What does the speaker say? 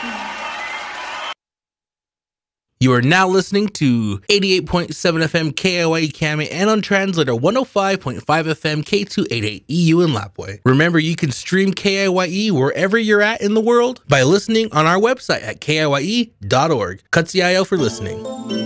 You are now listening to 88.7 FM KIYE Kami and on translator 105.5 FM K288 EU in Lapwai. Remember, you can stream KIYE wherever you're at in the world by listening on our website at kiye.org. Katsiayo for listening.